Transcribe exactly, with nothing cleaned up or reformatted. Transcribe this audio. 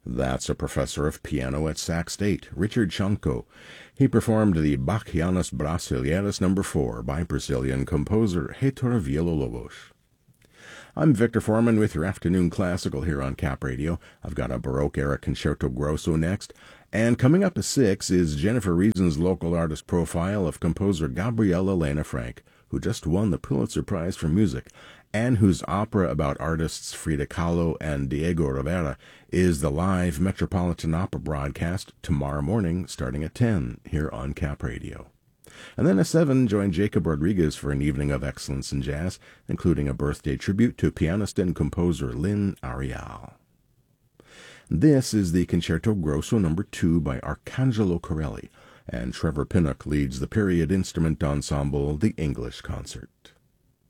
That's a professor of piano at Sac State, Richard Chanko. He performed the Bachianas Brasileiras number four by Brazilian composer Heitor Villa-Lobos. I'm Victor Foreman with your afternoon classical here on Cap Radio. I've got a Baroque-era Concerto Grosso next. And coming up at six is Jennifer Reason's local artist profile of composer Gabriela Lena Frank, who just won the Pulitzer Prize for Music, and whose opera about artists Frida Kahlo and Diego Rivera is the live Metropolitan Opera broadcast tomorrow morning starting at ten here on Cap Radio. And then at seven, join Jacob Rodriguez for an evening of excellence in jazz, including a birthday tribute to pianist and composer Lynn Arial. This is the Concerto Grosso number two by Arcangelo Corelli, and Trevor Pinnock leads the period instrument ensemble, the English Concert.